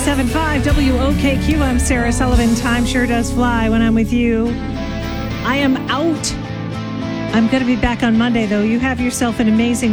97.5 WOKQ. I'm Sarah Sullivan. Time sure does fly when I'm with you. I am out. I'm going to be back on Monday, though. You have yourself an amazing